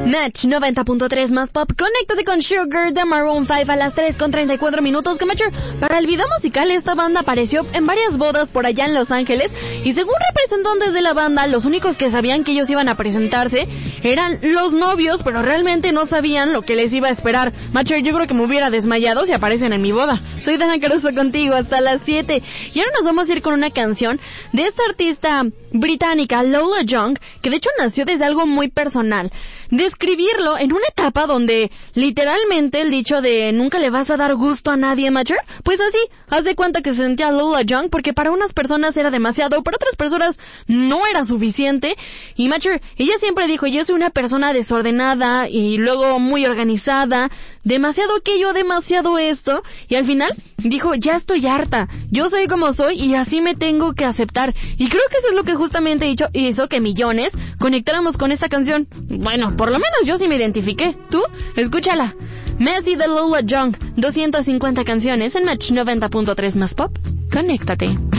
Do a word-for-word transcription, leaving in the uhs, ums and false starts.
Match noventa punto tres más pop. Conéctate con Sugar de Maroon cinco a las tres con treinta y cuatro minutos. Que Matcher, para el video musical esta banda apareció en varias bodas por allá en Los Ángeles y según representantes de la banda, los únicos que sabían que ellos iban a presentarse eran los novios, pero realmente no sabían lo que les iba a esperar. Matcher, yo creo que me hubiera desmayado si aparecen en mi boda. Soy Dana Caruso contigo hasta las siete y ahora nos vamos a ir con una canción de esta artista británica Lola Young, que de hecho nació desde algo muy personal. Describirlo en una etapa donde literalmente el dicho de nunca le vas a dar gusto a nadie, Matcher, pues así, haz de cuenta que se sentía Lola Young, porque para unas personas era demasiado, para otras personas no era suficiente, y Matcher, ella siempre dijo, yo soy una persona desordenada y luego muy organizada, demasiado aquello, demasiado esto, y al final dijo, ya estoy harta, yo soy como soy y así me tengo que aceptar, y creo que eso es lo que justamente hizo, hizo que millones conectáramos con esta canción. Bueno, por lo menos yo sí me identifiqué. ¿Tú? Escúchala. Messy de Lola Young, doscientas cincuenta canciones en Match noventa punto tres más pop. Conéctate.